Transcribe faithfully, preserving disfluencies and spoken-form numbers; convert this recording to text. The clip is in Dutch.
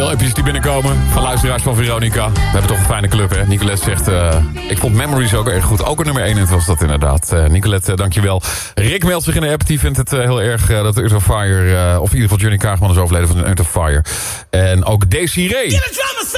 Veel appjes die binnenkomen van luisteraars van Veronica. We hebben toch een fijne club, hè? Nicolette zegt, uh, ik vond Memories ook erg goed. Ook een nummer één was dat inderdaad. Uh, Nicolette, uh, dankjewel. Rick meldt zich in de app. Die vindt het uh, heel erg uh, dat Earth of Fire... Uh, of in ieder geval Johnny Kaagman is overleden van Earth of Fire. En ook Desiree